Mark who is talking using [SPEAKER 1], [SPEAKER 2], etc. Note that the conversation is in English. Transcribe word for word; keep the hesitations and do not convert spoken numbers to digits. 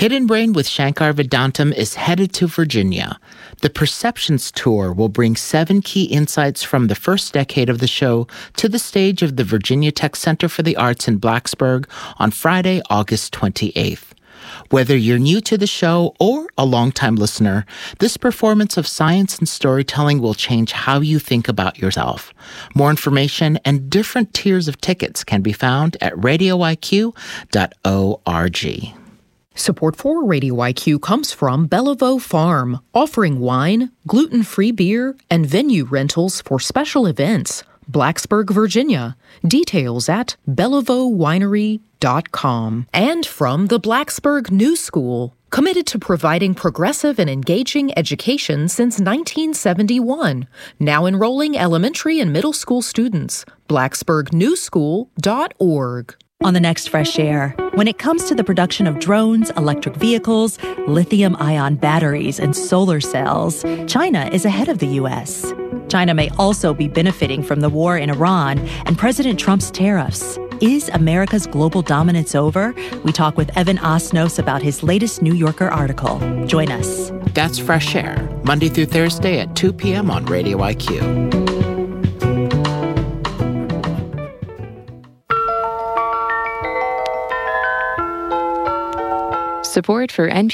[SPEAKER 1] Hidden Brain with Shankar Vedantam is headed to Virginia. The Perceptions Tour will bring seven key insights from the first decade of the show to the stage of the Virginia Tech Center for the Arts in Blacksburg on Friday, August twenty-eighth. Whether you're new to the show or a longtime listener, this performance of science and storytelling will change how you think about yourself. More information and different tiers of tickets can be found at radio I Q dot org.
[SPEAKER 2] Support for Radio I Q comes from Bellevaux Farm, offering wine, gluten-free beer, and venue rentals for special events. Blacksburg, Virginia. Details at bellevaux winery dot com. And from the Blacksburg New School, committed to providing progressive and engaging education since nineteen seventy-one. Now enrolling elementary and middle school students. blacksburg new school dot org.
[SPEAKER 3] On the next Fresh Air, when it comes to the production of drones, electric vehicles, lithium-ion batteries, and solar cells, China is ahead of the U S. China may also be benefiting from the war in Iran and President Trump's tariffs. Is America's global dominance over? We talk with Evan Osnos about his latest New Yorker article. Join us.
[SPEAKER 1] That's Fresh Air, Monday through Thursday at two p.m. on Radio I Q.
[SPEAKER 4] Support for N P R